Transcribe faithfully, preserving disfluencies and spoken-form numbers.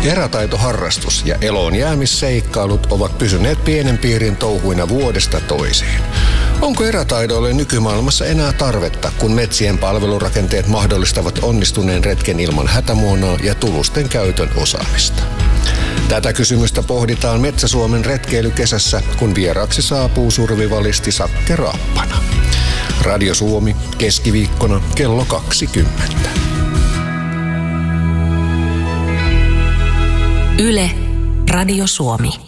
Erätaitoharrastus ja eloon jäämisseikkailut ovat pysyneet pienen piirin touhuina vuodesta toiseen. Onko erätaidoille nykymaailmassa enää tarvetta, kun metsien palvelurakenteet mahdollistavat onnistuneen retken ilman hätämuonaa ja tulusten käytön osaamista? Tätä kysymystä pohditaan Metsä-Suomen retkeilykesässä, kun vieraaksi saapuu survivalisti Sakke Raappana. Radio Suomi, keskiviikkona kello kaksikymmentä. Yle, Radio Suomi.